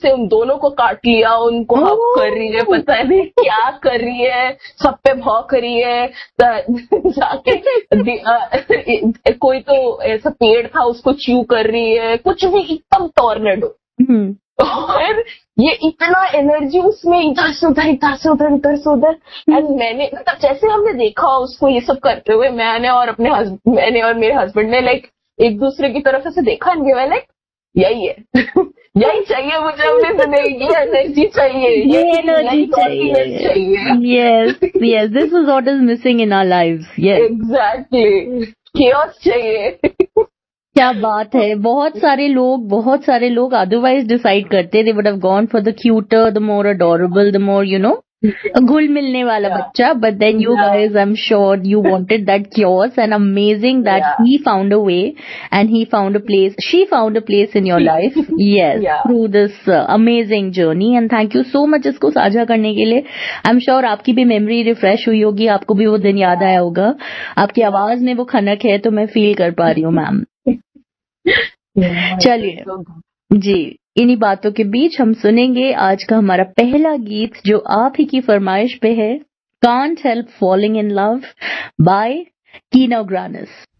से उन दोनों को काट लिया, उनको हक कर रही है, पता नहीं क्या कर रही है, सब पे भौंक रही है। जाके कोई तो ऐसा पेड़ था उसको च्यू कर रही है, कुछ भी एकदम टॉर्नेडो। और ये इतना एनर्जी उसमें, इधर से उधर, इधर से उधर, इधर से उधर। एंड मैंने मतलब जैसे हमने देखा उसको ये सब करते हुए, मैंने और मेरे हस्बैंड ने लाइक एक दूसरे की तरफ ऐसे देखा, एंड वी वर लाइक यही है यही चाहिए मुझे अपनी जिंदगी, ये एनर्जी चाहिए, ये एनर्जी चाहिए। Yes, this is what is missing in our lives. Yes, exactly, chaos चाहिए। क्या बात है। बहुत सारे लोग अदरवाइज डिसाइड करते, they would have gone for the cuter, the more adorable, the more घुल मिलने वाला बच्चा, but then you guys, I am sure you wanted that chaos, and amazing that he found a way and she found a place in your life, yes, through this amazing journey, and thank you so much इसको साझा करने के लिए। I am sure आपकी भी memory refresh हुई होगी, आपको भी वो दिन याद आया होगा। आपकी आवाज में वो खनक है तो मैं फील कर पा रही हूँ मैम। चलिए जी, इन्हीं बातों के बीच हम सुनेंगे आज का हमारा पहला गीत, जो आप ही की फरमाइश पे है, can't help falling in love bye कीना ग्रानिस।